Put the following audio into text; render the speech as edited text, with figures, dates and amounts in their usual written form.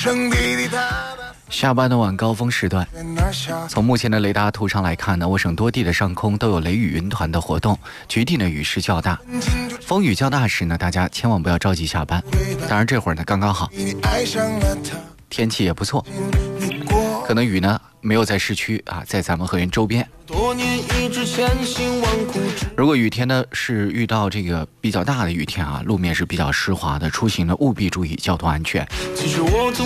下班的晚高峰时段，从目前的雷达图上来看呢，我省多地的上空都有雷雨云团的活动，局地呢雨势较大。风雨较大时呢，大家千万不要着急下班。当然这会儿呢刚刚好，天气也不错，可能雨呢没有在市区啊，在咱们河源周边。如果雨天呢是遇到这个比较大的雨天啊，路面是比较湿滑的，出行呢务必注意交通安全。